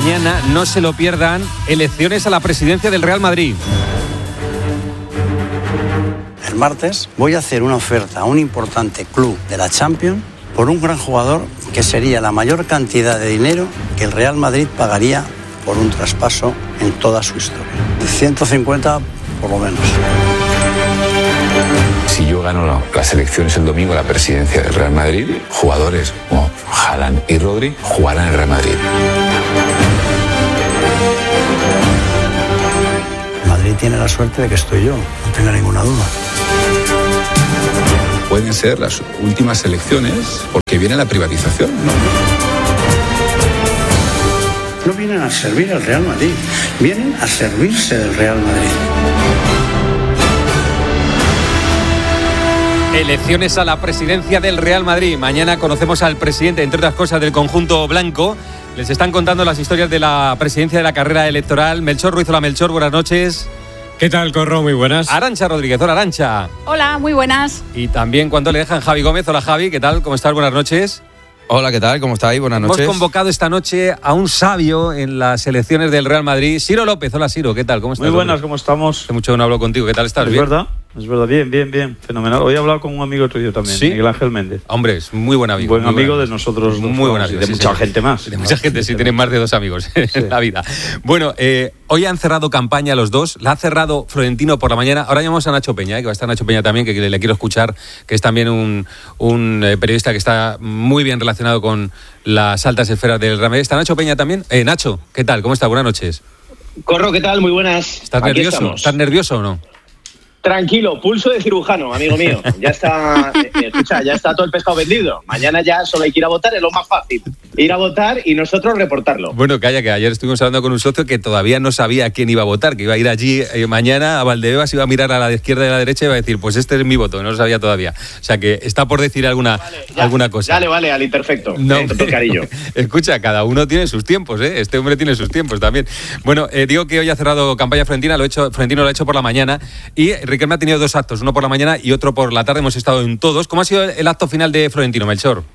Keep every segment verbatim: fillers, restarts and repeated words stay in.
mañana, no se lo pierdan, elecciones a la presidencia del Real Madrid. El martes voy a hacer una oferta a un importante club de la Champions por un gran jugador que sería la mayor cantidad de dinero que el Real Madrid pagaría por un traspaso en toda su historia. ciento cincuenta por lo menos. Si yo gano las elecciones el domingo a la presidencia del Real Madrid, jugadores como Haaland y Rodri jugarán en el Real Madrid. Madrid tiene la suerte de que estoy yo, no tenga ninguna duda. Pueden ser las últimas elecciones porque viene la privatización, ¿no? No vienen a servir al Real Madrid, vienen a servirse del Real Madrid. Elecciones a la presidencia del Real Madrid. Mañana conocemos al presidente, entre otras cosas, del conjunto blanco. Les están contando las historias de la presidencia de la carrera electoral. Melchor Ruiz, hola Melchor, buenas noches. ¿Qué tal, Corro? Muy buenas. Arantxa Rodríguez, hola Arantxa. Hola, muy buenas. Y también cuando le dejan Javi Gómez, hola Javi, ¿qué tal? ¿Cómo estás? Buenas noches. Hola, ¿qué tal? ¿Cómo estáis? Buenas noches. Hemos convocado esta noche a un sabio en las elecciones del Real Madrid, Ciro López. Hola Ciro, ¿qué tal? ¿Cómo estás? Muy buenas, hombre? ¿cómo estamos? Hace mucho que no hablo contigo, ¿qué tal estás? Es ¿Bien? verdad, es verdad, bien, bien, bien, fenomenal. Hoy he hablado con un amigo tuyo también, ¿Sí? Miguel Ángel Méndez. Hombre, es muy buen amigo. Buen muy amigo buen de nosotros dos. Muy buen amigo. Y de sí, mucha sí. gente más. De mucha gente, sí, tienen más de dos amigos en Sí. la vida. Bueno, eh, hoy han cerrado campaña los dos. La ha cerrado Florentino por la mañana. Ahora llamamos a Nacho Peña, eh, que va a estar Nacho Peña también, que le quiero escuchar, que es también un, un eh, periodista que está muy bien relacionado con las altas esferas del Real Madrid. ¿Está Nacho Peña también? Eh, Nacho, ¿qué tal? ¿Cómo estás? Buenas noches. Corro, ¿qué tal? Muy buenas. ¿Estás Aquí nervioso? estamos. ¿Estás nervioso o no? Tranquilo, pulso de cirujano, amigo mío. Ya está, eh, escucha, ya está todo el pescado vendido. Mañana ya solo hay que ir a votar, es lo más fácil. Ir a votar y nosotros reportarlo. Bueno, calla, que ayer estuvimos hablando con un socio que todavía no sabía quién iba a votar, que iba a ir allí eh, mañana a Valdebebas, iba a mirar a la izquierda y a la derecha y iba a decir, pues este es mi voto, no lo sabía todavía. O sea que está por decir alguna, Vale, ya, alguna cosa. Ya le vale al imperfecto. No, eh, todo el cariño. Escucha, cada uno tiene sus tiempos, ¿eh? Este hombre tiene sus tiempos también. Bueno, eh, digo que hoy ha cerrado campaña Florentina, lo ha hecho, Florentino lo ha hecho por la mañana y Riquelme ha tenido dos actos, uno por la mañana y otro por la tarde, hemos estado en todos. ¿Cómo ha sido el acto final de Florentino, Melchor?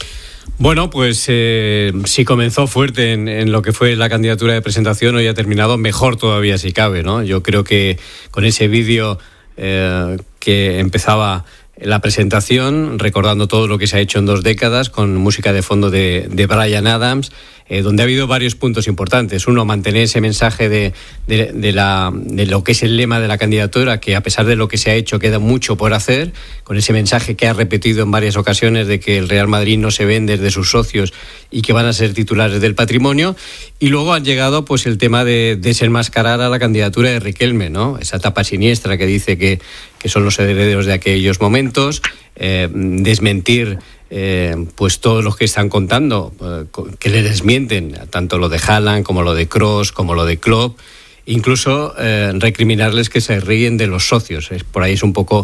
Bueno, pues eh, si comenzó fuerte en, en lo que fue la candidatura de presentación, hoy ha terminado mejor todavía si cabe, ¿no? Yo creo que con ese vídeo eh, que empezaba la presentación, recordando todo lo que se ha hecho en dos décadas, con música de fondo de, de Bryan Adams, eh, donde ha habido varios puntos importantes. Uno, mantener ese mensaje de, de, de, la, de lo que es el lema de la candidatura, que a pesar de lo que se ha hecho queda mucho por hacer, con ese mensaje que ha repetido en varias ocasiones de que el Real Madrid no se vende de sus socios y que van a ser titulares del patrimonio. Y luego han llegado pues el tema de desenmascarar a la candidatura de Riquelme, ¿no? Esa tapa siniestra que dice que, que son los herederos de aquellos momentos, eh, desmentir Eh, pues todos los que están contando, eh, que le desmienten, tanto lo de Haaland como lo de Kroos, como lo de Klopp, incluso eh, recriminarles que se ríen de los socios. Es, por ahí es un poco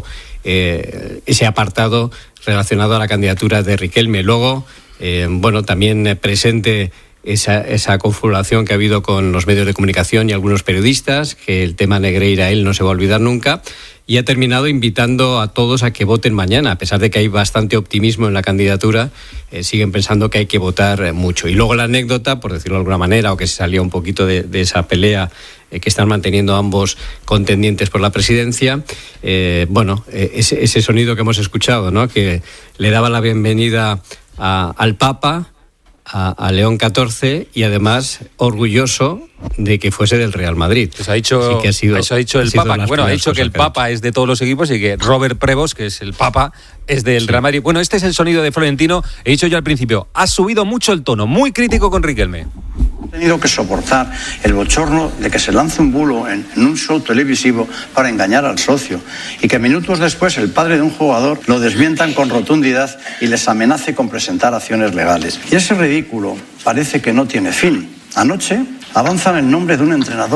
eh, ese apartado relacionado a la candidatura de Riquelme. Luego, eh, bueno, también eh, presente esa, esa confabulación que ha habido con los medios de comunicación y algunos periodistas, que el tema Negreira él no se va a olvidar nunca. Y ha terminado invitando a todos a que voten mañana, a pesar de que hay bastante optimismo en la candidatura, eh, siguen pensando que hay que votar eh, mucho. Y luego la anécdota, por decirlo de alguna manera, o que se salió un poquito de, de esa pelea eh, que están manteniendo ambos contendientes por la presidencia, eh, bueno, eh, ese, ese sonido que hemos escuchado, ¿no? Que le daba la bienvenida a, al Papa, a, a León catorce, y además orgulloso de que fuese del Real Madrid. Pues ha dicho, Así que ha sido, eso ha dicho el ha sido Papa. Bueno, ha dicho que el Papa es de todos los equipos y que Robert Prevost, que es el Papa, es del sí. Real Madrid. Bueno, este es el sonido de Florentino. He dicho yo al principio, ha subido mucho el tono, muy crítico con Riquelme. He tenido que soportar el bochorno de que se lance un bulo en, en un show televisivo para engañar al socio y que minutos después el padre de un jugador lo desmientan con rotundidad y les amenace con presentar acciones legales. Y ese ridículo parece que no tiene fin. Anoche avanzan el nombre de un entrenador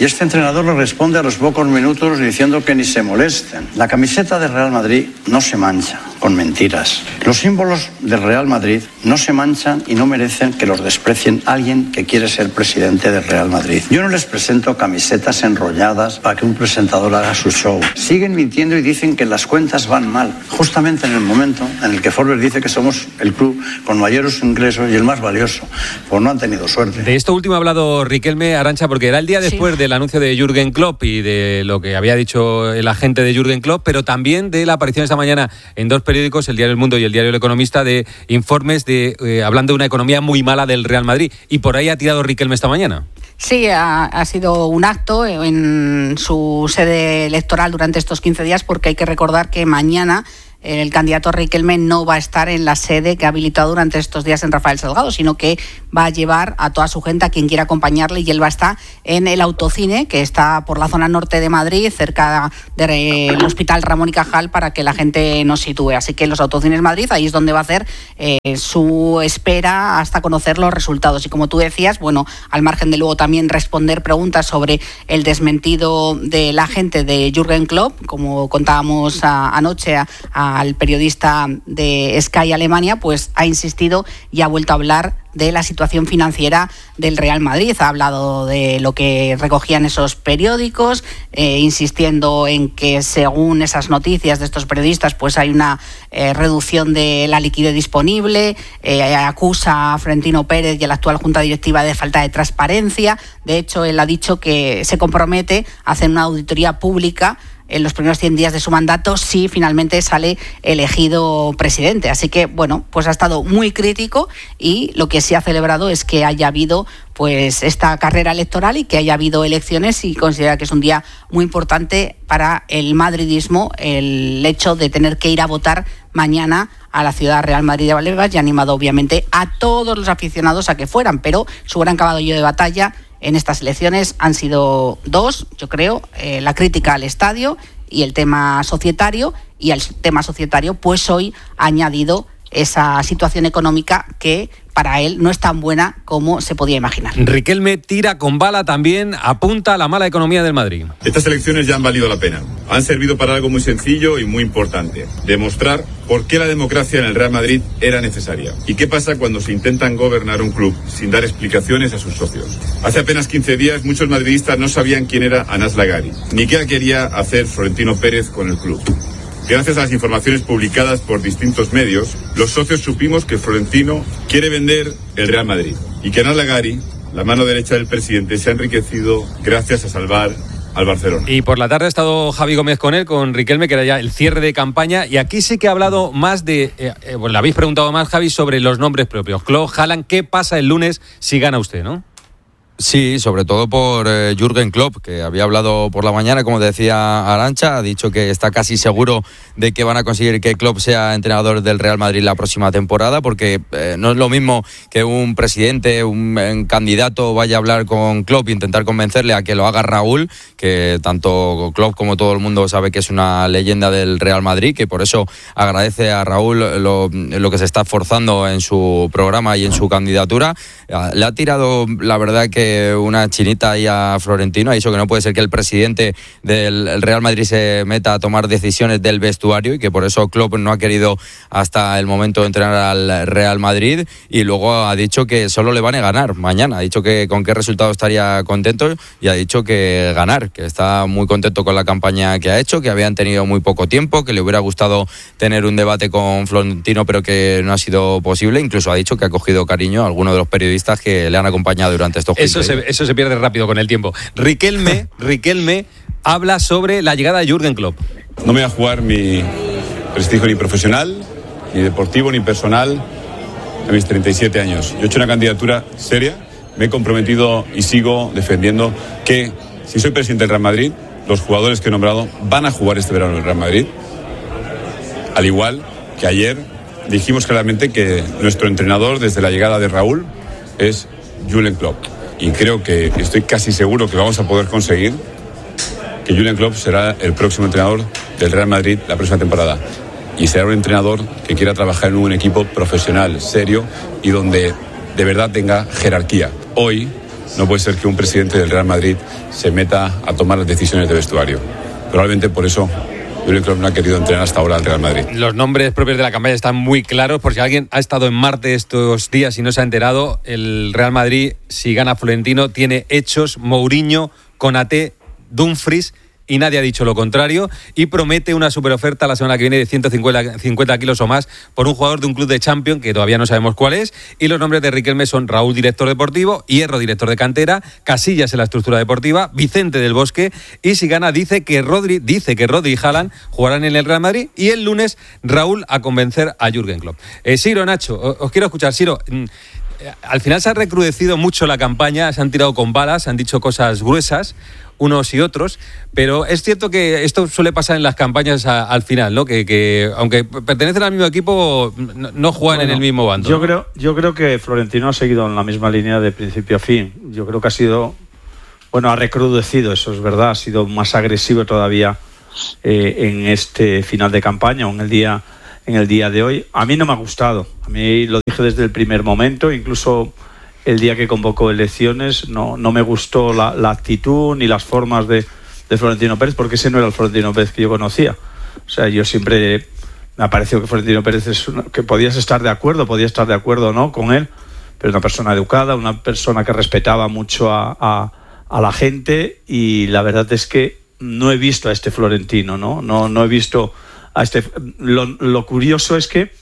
Y este entrenador le responde a los pocos minutos diciendo que ni se molesten. La camiseta del Real Madrid no se mancha con mentiras. Los símbolos del Real Madrid no se manchan y no merecen que los desprecien alguien que quiere ser presidente del Real Madrid. Yo no les presento camisetas enrolladas para que un presentador haga su show. Siguen mintiendo y dicen que las cuentas van mal, justamente en el momento en el que Forbes dice que somos el club con mayores ingresos y el más valioso. Pues no han tenido suerte. De esto último ha hablado Riquelme, Arantxa, porque era el día después sí. del anuncio de Jürgen Klopp y de lo que había dicho el agente de Jürgen Klopp, pero también de la aparición esta mañana en dos periódicos, el Diario El Mundo y el Diario El Economista, de informes de eh, hablando de una economía muy mala del Real Madrid. Y por ahí ha tirado Riquelme esta mañana. Sí, ha, ha sido un acto en su sede electoral durante estos quince días, porque hay que recordar que mañana el candidato Riquelme no va a estar en la sede que ha habilitado durante estos días en Rafael Salgado, sino que va a llevar a toda su gente, a quien quiera acompañarle, y él va a estar en el Autocine, que está por la zona norte de Madrid, cerca del Hospital Ramón y Cajal, para que la gente nos sitúe. Así que los Autocines Madrid, ahí es donde va a hacer eh, su espera hasta conocer los resultados. Y como tú decías, bueno, al margen de luego también responder preguntas sobre el desmentido de la gente de Jürgen Klopp, como contábamos a, anoche a, a al periodista de Sky Alemania, pues ha insistido y ha vuelto a hablar de la situación financiera del Real Madrid. Ha hablado de lo que recogían esos periódicos, eh, insistiendo en que según esas noticias de estos periodistas, pues hay una eh, reducción de la liquidez disponible, eh, acusa a Florentino Pérez y a la actual Junta Directiva de falta de transparencia. De hecho, él ha dicho que se compromete a hacer una auditoría pública en los primeros cien días de su mandato si finalmente sale elegido presidente. Así que, bueno, pues ha estado muy crítico, y lo que sí ha celebrado es que haya habido pues esta carrera electoral y que haya habido elecciones, y considera que es un día muy importante para el madridismo el hecho de tener que ir a votar mañana a la ciudad Real Madrid de Valdebebas, y ha animado obviamente a todos los aficionados a que fueran, pero su gran caballo de batalla en estas elecciones han sido dos, yo creo, eh, la crítica al estadio y el tema societario, y al tema societario pues hoy ha añadido esa situación económica que para él no es tan buena como se podía imaginar. Riquelme tira con bala también, apunta a la mala economía del Madrid. Estas elecciones ya han valido la pena. Han servido para algo muy sencillo y muy importante: demostrar por qué la democracia en el Real Madrid era necesaria. ¿Y qué pasa cuando se intentan gobernar un club sin dar explicaciones a sus socios? Hace apenas quince días muchos madridistas no sabían quién era Anas Lagari, ni qué quería hacer Florentino Pérez con el club. Gracias a las informaciones publicadas por distintos medios, los socios supimos que Florentino quiere vender el Real Madrid y que Anas Lagari, la mano derecha del presidente, se ha enriquecido gracias a salvar al Barcelona. Y por la tarde ha estado Javi Gómez con él, con Riquelme, que era ya el cierre de campaña, y aquí sí que ha hablado más de, eh, eh, bueno, le habéis preguntado más, Javi, sobre los nombres propios. Klopp, Haaland, ¿qué pasa el lunes si gana usted, no? Sí, sobre todo por eh, Jürgen Klopp, que había hablado por la mañana, como decía Arantxa, ha dicho que está casi seguro de que van a conseguir que Klopp sea entrenador del Real Madrid la próxima temporada, porque eh, no es lo mismo que un presidente, un, un candidato vaya a hablar con Klopp e intentar convencerle a que lo haga Raúl, que tanto Klopp como todo el mundo sabe que es una leyenda del Real Madrid, que por eso agradece a Raúl lo, lo que se está esforzando en su programa y en su candidatura. Le ha tirado, la verdad, que una chinita ahí a Florentino, ha dicho que no puede ser que el presidente del Real Madrid se meta a tomar decisiones del vestuario, y que por eso Klopp no ha querido hasta el momento de entrenar al Real Madrid, y luego ha dicho que solo le van a ganar mañana. Ha dicho que con qué resultado estaría contento, y ha dicho que ganar, que está muy contento con la campaña que ha hecho, que habían tenido muy poco tiempo, que le hubiera gustado tener un debate con Florentino pero que no ha sido posible. Incluso ha dicho que ha cogido cariño a algunos de los periodistas que le han acompañado durante estos juicios. Eso se, eso se pierde rápido con el tiempo. Riquelme, Riquelme habla sobre la llegada de Jürgen Klopp. No me voy a jugar mi prestigio ni profesional, ni deportivo, ni personal a mis treinta y siete años. Yo he hecho una candidatura seria, me he comprometido y sigo defendiendo que si soy presidente del Real Madrid, los jugadores que he nombrado van a jugar este verano en el Real Madrid. Al igual que ayer dijimos claramente que nuestro entrenador desde la llegada de Raúl es Jürgen Klopp. Y creo que estoy casi seguro que vamos a poder conseguir que Jürgen Klopp será el próximo entrenador del Real Madrid la próxima temporada. Y será un entrenador que quiera trabajar en un equipo profesional, serio, y donde de verdad tenga jerarquía. Hoy No puede ser que un presidente del Real Madrid se meta a tomar las decisiones de vestuario. Probablemente por eso Jürgen Klopp no ha querido entrenar hasta ahora al Real Madrid. Los nombres propios de la campaña están muy claros, por si alguien ha estado en Marte estos días y no se ha enterado. El Real Madrid, si gana Florentino, tiene hechos Mourinho, Konaté, Dumfries, y nadie ha dicho lo contrario, y promete una superoferta la semana que viene de ciento cincuenta kilos o más por un jugador de un club de Champions que todavía no sabemos cuál es. Y los nombres de Riquelme son Raúl, director deportivo, Hierro, director de cantera, Casillas en la estructura deportiva, Vicente del Bosque, y si gana dice que Rodri, dice que Rodri y Haaland jugarán en el Real Madrid, y el lunes Raúl a convencer a Jürgen Klopp. Eh, Siro, Nacho, os quiero escuchar. Siro, al final se ha recrudecido mucho la campaña, se han tirado con balas, se han dicho cosas gruesas unos y otros, pero es cierto que esto suele pasar en las campañas a, al final, ¿no? Que, que aunque pertenecen al mismo equipo, no, no juegan bueno, en el mismo bando. Yo ¿no? creo, yo creo que Florentino ha seguido en la misma línea de principio a fin. Yo creo que ha sido, bueno, ha recrudecido, eso es verdad, ha sido más agresivo todavía eh, en este final de campaña o en el día, en el día de hoy. A mí no me ha gustado. A mí lo dije desde el primer momento, incluso el día que convocó elecciones, no, no me gustó la, la actitud ni las formas de, de Florentino Pérez, porque ese no era el Florentino Pérez que yo conocía. O sea, yo siempre me ha parecido que Florentino Pérez es una, que podías estar de acuerdo, podías estar de acuerdo no con él, pero una persona educada, una persona que respetaba mucho a, a, a la gente, y la verdad es que no he visto a este Florentino, no, no, no he visto a este. Lo, lo curioso es que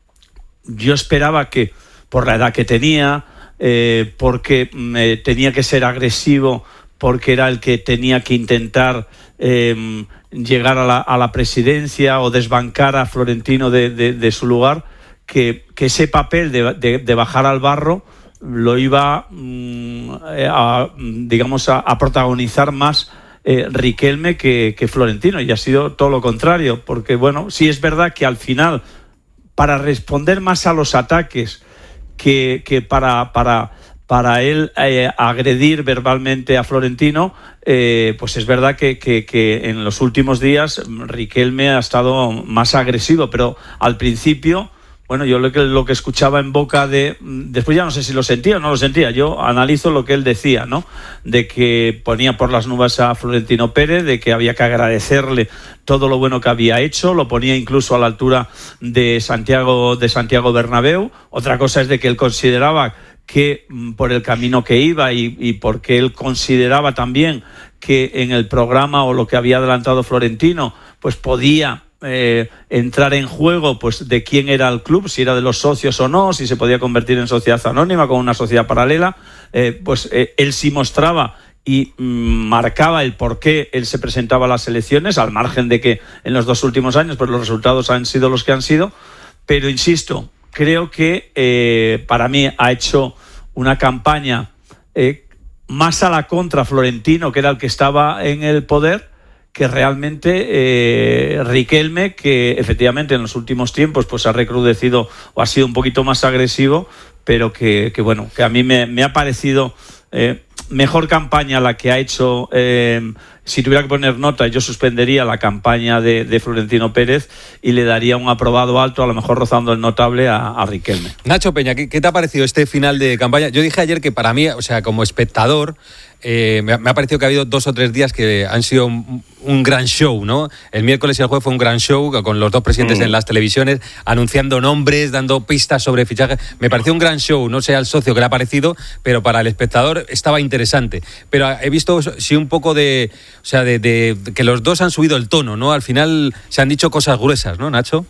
yo esperaba que, por la edad que tenía, Eh, porque eh, tenía que ser agresivo, porque era el que tenía que intentar eh, llegar a la, a la presidencia o desbancar a Florentino de, de, de su lugar, que, que ese papel de, de, de bajar al barro lo iba mm, a, digamos, a, a protagonizar más eh, Riquelme que, que Florentino, y ha sido todo lo contrario, porque bueno, sí es verdad que al final, para responder más a los ataques que, que para, para, para él eh, agredir verbalmente a Florentino, eh, pues es verdad que, que, que en los últimos días Riquelme ha estado más agresivo, pero al principio, bueno, yo lo que, lo que escuchaba en boca de... Después ya no sé si lo sentía o no lo sentía, yo analizo lo que él decía, ¿no? De que ponía por las nubes a Florentino Pérez, de que había que agradecerle todo lo bueno que había hecho, lo ponía incluso a la altura de Santiago, de Santiago Bernabéu. Otra cosa es de que él consideraba que por el camino que iba y, y porque él consideraba también que en el programa o lo que había adelantado Florentino, pues podía Eh, entrar en juego pues de quién era el club, si era de los socios o no, si se podía convertir en sociedad anónima como una sociedad paralela, eh, pues eh, él sí mostraba y mm, marcaba el por qué él se presentaba a las elecciones, al margen de que en los dos últimos años pues los resultados han sido los que han sido, pero insisto, creo que eh, para mí ha hecho una campaña eh, más a la contra Florentino, que era el que estaba en el poder, que realmente eh, Riquelme, que efectivamente en los últimos tiempos pues ha recrudecido o ha sido un poquito más agresivo, pero que, que bueno, que a mí me, me ha parecido eh, mejor campaña la que ha hecho. Eh, si tuviera que poner nota, yo suspendería la campaña de, de Florentino Pérez y le daría un aprobado alto, a lo mejor rozando el notable, a, a Riquelme. Nacho Peña, ¿qué, ¿qué te ha parecido este final de campaña? Yo dije ayer que para mí, o sea, como espectador, eh, me, me ha parecido que ha habido dos o tres días que han sido un, un gran show, ¿no? El miércoles y el jueves fue un gran show con los dos presidentes mm. en las televisiones, anunciando nombres, dando pistas sobre fichajes. Me pareció un gran show, no sé al socio que le ha parecido, pero para el espectador estaba interesante. Pero he visto, sí, un poco de... O sea, de, de, de que los dos han subido el tono, ¿no? Al final se han dicho cosas gruesas, ¿no, Nacho?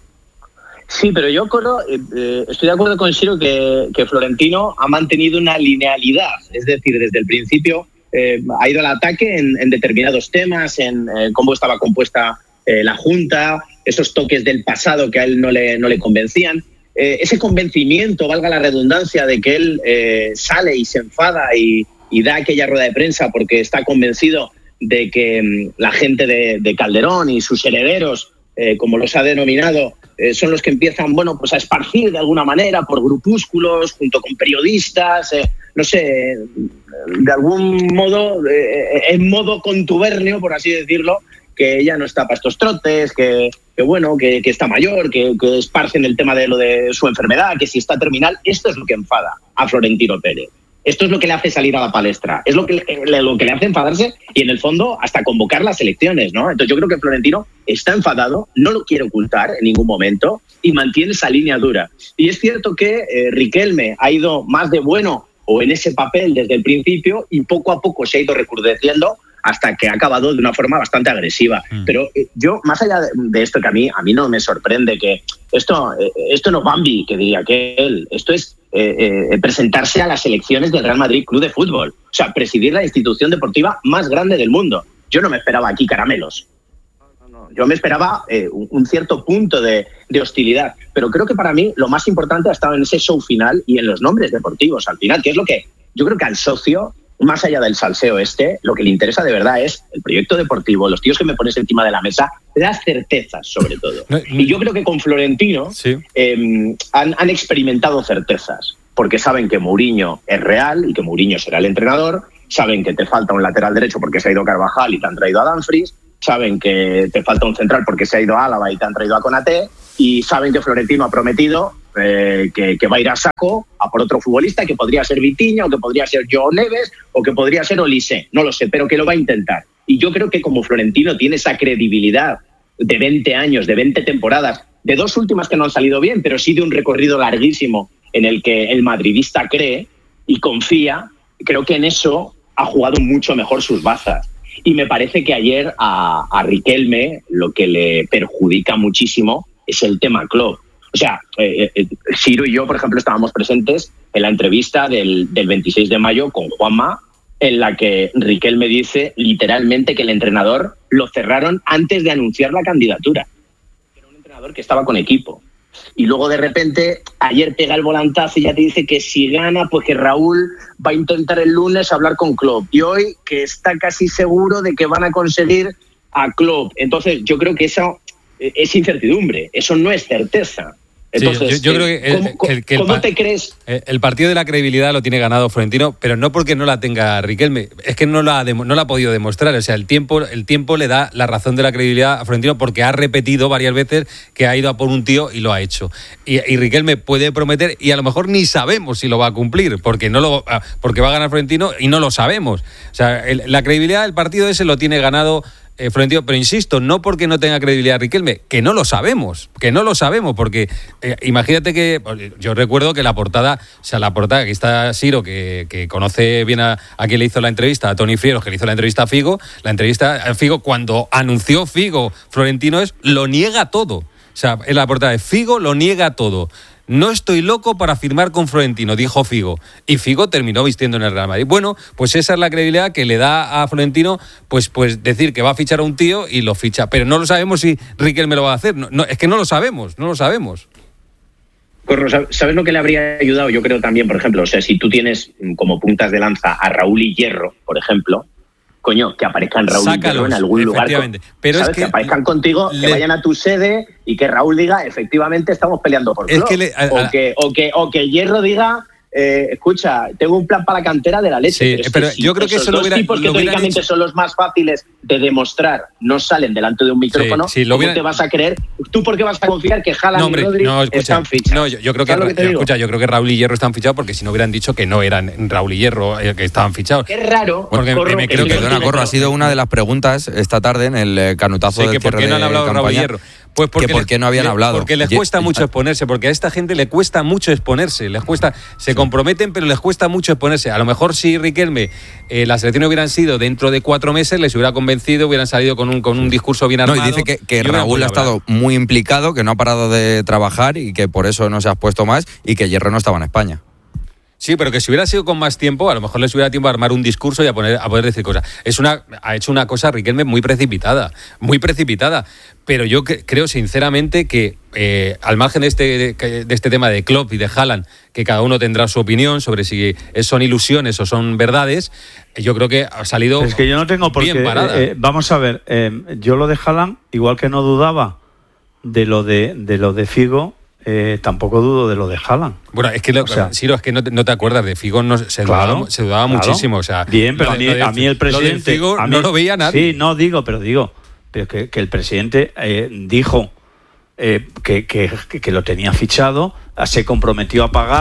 Sí, pero yo acuerdo, eh, estoy de acuerdo con Siro que, que Florentino ha mantenido una linealidad. Es decir, desde el principio eh, ha ido al ataque en, en determinados temas, en eh, cómo estaba compuesta eh, la Junta, esos toques del pasado que a él no le, no le convencían. Eh, ese convencimiento, valga la redundancia, de que él eh, sale y se enfada y, y da aquella rueda de prensa porque está convencido de que um, la gente de, de Calderón y sus herederos, eh, como los ha denominado, eh, son los que empiezan, bueno, pues a esparcir de alguna manera por grupúsculos, junto con periodistas, eh, no sé, de algún modo, eh, en modo contubernio, por así decirlo, que ella no está para estos trotes, que, que bueno, que, que está mayor, que, que esparcen el tema de lo de su enfermedad, que si está terminal. Esto es lo que enfada a Florentino Pérez. Esto es lo que le hace salir a la palestra, es lo que, lo que le hace enfadarse y en el fondo hasta convocar las elecciones, ¿no? Entonces yo creo que Florentino está enfadado, no lo quiere ocultar en ningún momento y mantiene esa línea dura. Y es cierto que eh, Riquelme ha ido más de bueno o en ese papel desde el principio y poco a poco se ha ido recrudeciendo hasta que ha acabado de una forma bastante agresiva. Mm. Pero eh, yo, más allá de, de esto, que a mí, a mí no me sorprende, que esto, eh, esto no es Bambi, que diría que él, esto es eh, eh, presentarse a las elecciones del Real Madrid Club de Fútbol. O sea, presidir la institución deportiva más grande del mundo. Yo no me esperaba aquí caramelos. Yo me esperaba eh, un, un cierto punto de, de hostilidad, pero creo que para mí lo más importante ha estado en ese show final y en los nombres deportivos al final, que es lo que yo creo que al socio, más allá del salseo este, lo que le interesa de verdad es el proyecto deportivo, los tíos que me pones encima de la mesa, las certezas sobre todo. Y yo creo que con Florentino sí. eh, han, han experimentado certezas, porque saben que Mourinho es real y que Mourinho será el entrenador, saben que te falta un lateral derecho porque se ha ido Carvajal y te han traído a Dumfries, saben que te falta un central porque se ha ido a Álava y te han traído a Konaté, y saben que Florentino ha prometido eh, que, que va a ir a saco a por otro futbolista, que podría ser Vitinha, o que podría ser Joao Neves, o que podría ser Olise, no lo sé, pero que lo va a intentar. Y yo creo que como Florentino tiene esa credibilidad de veinte años, de veinte temporadas, de dos últimas que no han salido bien, pero sí de un recorrido larguísimo en el que el madridista cree y confía, creo que en eso ha jugado mucho mejor sus bazas. Y me parece que ayer a, a Riquelme lo que le perjudica muchísimo es el tema Klopp. O sea, eh, eh, Ciro y yo, por ejemplo, estábamos presentes en la entrevista del, del veintiséis de mayo con Juanma, en la que Riquelme dice literalmente que el entrenador lo cerraron antes de anunciar la candidatura. Era un entrenador que estaba con equipo. Y luego de repente ayer pega el volantazo y ya te dice que si gana, pues que Raúl va a intentar el lunes hablar con Klopp. Y hoy que está casi seguro de que van a conseguir a Klopp. Entonces yo creo que eso es incertidumbre, eso no es certeza. Entonces, sí, yo, yo creo que, el, ¿cómo, el, que el, ¿cómo te crees? El partido de la credibilidad lo tiene ganado Florentino, pero no porque no la tenga Riquelme, es que no la ha, no la ha podido demostrar. O sea, el tiempo, el tiempo le da la razón de la credibilidad a Florentino porque ha repetido varias veces que ha ido a por un tío y lo ha hecho. Y, y Riquelme puede prometer y a lo mejor ni sabemos si lo va a cumplir, porque, no lo, porque va a ganar Florentino y no lo sabemos. O sea, el, la credibilidad del partido ese lo tiene ganado Eh, Florentino, pero insisto, no porque no tenga credibilidad Riquelme, que no lo sabemos, que no lo sabemos, porque eh, imagínate que, yo recuerdo que la portada, o sea, la portada, aquí está Ciro, que, que conoce bien a, a quien le hizo la entrevista, a Toni Frieros, que le hizo la entrevista a Figo, la entrevista a Figo, cuando anunció Figo, Florentino es, lo niega todo, o sea, en la portada de Figo lo niega todo. No estoy loco para firmar con Florentino, dijo Figo. Y Figo terminó vistiendo en el Real Madrid. Bueno, pues esa es la credibilidad que le da a Florentino, pues, pues decir que va a fichar a un tío y lo ficha. Pero no lo sabemos si Riquelme lo va a hacer. No, no, es que no lo sabemos, no lo sabemos. Corro, ¿sabes lo que le habría ayudado? Yo creo también, por ejemplo, o sea, si tú tienes como puntas de lanza a Raúl y Hierro, por ejemplo, coño, que aparezcan Raúl Sácalos, y Hierro en algún lugar. Pero ¿sabes? Es que, que aparezcan contigo, le... que vayan a tu sede y que Raúl diga, efectivamente, estamos peleando por Klopp. Es que le... a, a... O, que, o, que, o que Hierro diga, eh, escucha, tengo un plan para la cantera de la leche. Sí, pero, es pero que yo si creo que esos eso dos lo hubiera, tipos que lo teóricamente dicho. son los más fáciles de demostrar no salen delante de un micrófono, sí, sí, lo ¿cómo hubiera... te vas a creer? ¿Tú por qué vas a confiar que Haaland no, hombre, y Rodri no, escucha, están fichados? No, yo, yo creo que, Ra- que escucha, yo creo que Raúl y Hierro están fichados porque si no hubieran dicho que no eran Raúl y Hierro eh, que estaban fichados. Es raro. Porque Corro, me que creo que Perdona, Corro, ha sido una de las preguntas esta tarde en el eh, canutazo sí, del que por qué no han hablado de Raúl y Hierro. Pues porque que por qué no habían le, hablado. Porque les cuesta mucho exponerse, porque a esta gente le cuesta mucho exponerse, les cuesta, se sí. comprometen, pero les cuesta mucho exponerse. A lo mejor si Riquelme, eh, las elecciones hubieran sido dentro de cuatro meses, les hubiera convencido, hubieran salido con un, con un discurso bien armado. No, y dice que, que Raúl ha estado muy implicado, que no ha parado de trabajar y que por eso no se ha expuesto más y que Hierro no estaba en España. Sí, pero que si hubiera sido con más tiempo, a lo mejor les hubiera tiempo a armar un discurso y a, poner, a poder decir cosas. Es una, ha hecho una cosa Riquelme muy precipitada, muy precipitada. Pero yo que, creo sinceramente que, eh, al margen de este, de, de este tema de Klopp y de Haaland, que cada uno tendrá su opinión sobre si son ilusiones o son verdades, yo creo que ha salido bien parada. Es que yo no tengo por qué. Eh, eh, vamos a ver, eh, yo lo de Haaland, igual que no dudaba de lo de, de, lo de Figo, Eh, tampoco dudo de lo de Haaland. Bueno, es que, lo, o sea, Ciro, es que no te, no te acuerdas de Figo, no, se, claro, dudaba, se dudaba claro. muchísimo. O sea, bien, pero lo, a, mí, lo de, a mí el presidente. Lo de Figo a mí, no lo veía nadie. Sí, no digo, pero digo pero que, que el presidente eh, dijo eh, que, que, que lo tenía fichado, se comprometió a pagar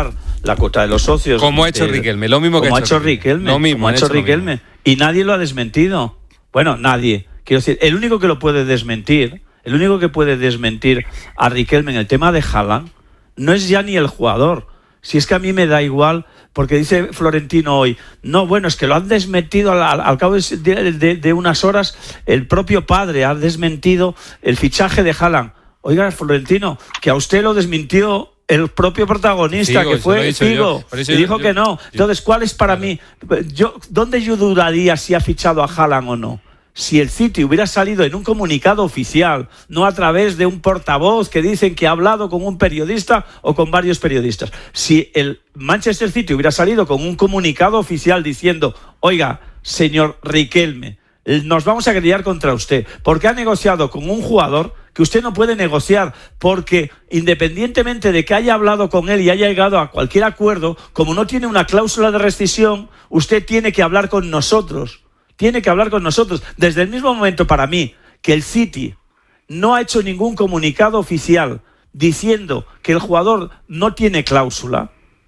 la cuota de los socios. Como ha hecho de, Riquelme, lo mismo que como ha hecho Riquelme. Lo mismo, como ha hecho Riquelme. Y nadie lo ha desmentido. Bueno, nadie. Quiero decir, el único que lo puede desmentir, el único que puede desmentir a Riquelme en el tema de Haaland, no es ya ni el jugador. Si es que a mí me da igual, porque dice Florentino hoy, no, bueno, es que lo han desmentido al, al, al cabo de, de, de unas horas, el propio padre ha desmentido el fichaje de Haaland. Oiga, Florentino, que a usted lo desmintió el propio protagonista, Figo, que fue Figo, y dijo yo, que no. Entonces, ¿cuál es para claro. mí? Yo, ¿dónde yo dudaría si ha fichado a Haaland o no? Si el City hubiera salido en un comunicado oficial, no a través de un portavoz que dicen que ha hablado con un periodista o con varios periodistas. Si el Manchester City hubiera salido con un comunicado oficial diciendo, oiga, señor Riquelme, nos vamos a guerrear contra usted, porque ha negociado con un jugador que usted no puede negociar, porque independientemente de que haya hablado con él y haya llegado a cualquier acuerdo, como no tiene una cláusula de rescisión, usted tiene que hablar con nosotros. Tiene que hablar con nosotros. Desde el mismo momento, para mí, que el City no ha hecho ningún comunicado oficial diciendo que el jugador no tiene cláusula,